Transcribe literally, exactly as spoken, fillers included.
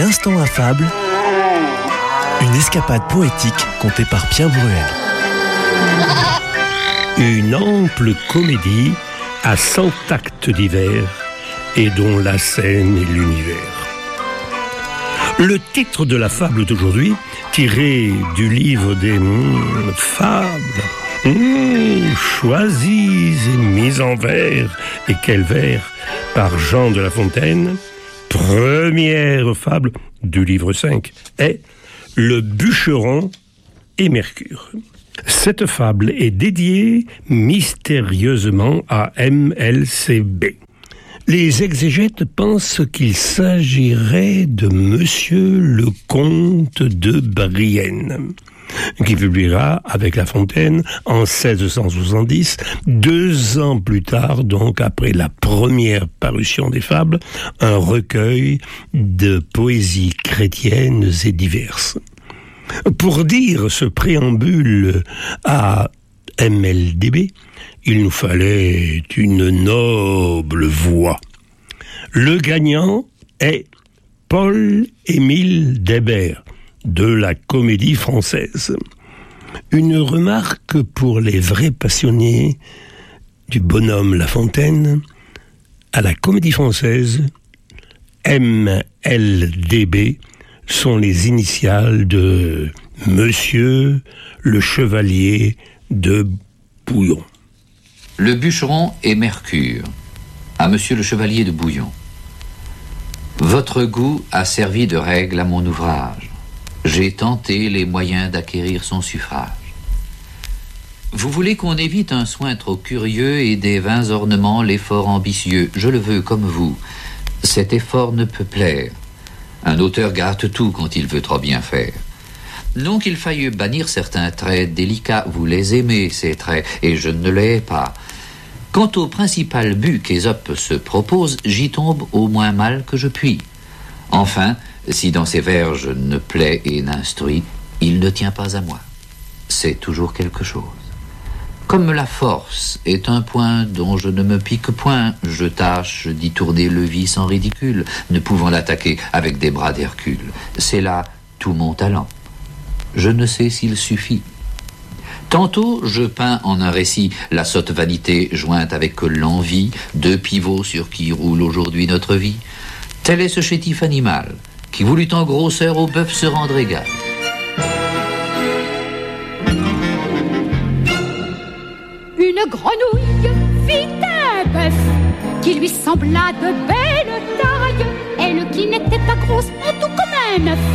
L'Instant Affable, une escapade poétique contée par Pierre Bruel. Une ample comédie à cent actes divers et dont la scène est l'univers. Le titre de la fable d'aujourd'hui, tiré du livre des mmh, fables, mmh, choisies et mises en vers, et quel vers, par Jean de La Fontaine, première fable du livre cinq, est Le bûcheron et Mercure. Cette fable est dédiée mystérieusement à M L C B. Les exégètes pensent qu'il s'agirait de Monsieur le Comte de Brienne, qui publiera avec La Fontaine en seize cent soixante-dix, deux ans plus tard, donc après la première parution des fables, un recueil de poésies chrétiennes et diverses. Pour dire ce préambule à M L D B, il nous fallait une noble voix. Le gagnant est Paul-Émile Débert, de la Comédie Française. Une remarque pour les vrais passionnés du bonhomme La Fontaine: à la Comédie Française, M L D B sont les initiales de Monsieur le Chevalier de Bouillon. Le bûcheron et Mercure, à Monsieur le Chevalier de Bouillon. Votre goût a servi de règle à mon ouvrage. J'ai tenté les moyens d'acquérir son suffrage. Vous voulez qu'on évite un soin trop curieux et des vains ornements l'effort ambitieux. Je le veux comme vous. Cet effort ne peut plaire. Un auteur gâte tout quand il veut trop bien faire. Non qu'il faille bannir certains traits délicats, vous les aimez, ces traits, et je ne les hais pas. Quant au principal but qu'Ésope se propose, j'y tombe au moins mal que je puis. Enfin, si dans ses vers je ne plais et n'instruis, il ne tient pas à moi. C'est toujours quelque chose. Comme la force est un point dont je ne me pique point, je tâche d'y tourner le vice en ridicule, ne pouvant l'attaquer avec des bras d'Hercule. C'est là tout mon talent. Je ne sais s'il suffit. Tantôt, je peins en un récit la sotte vanité jointe avec l'envie, deux pivots sur qui roule aujourd'hui notre vie. Tel est ce chétif animal, qui voulut en grosseur au bœuf se rendre égal. Une grenouille fit un bœuf qui lui sembla de belle taille, elle qui n'était pas grosse en tout comme un œuf.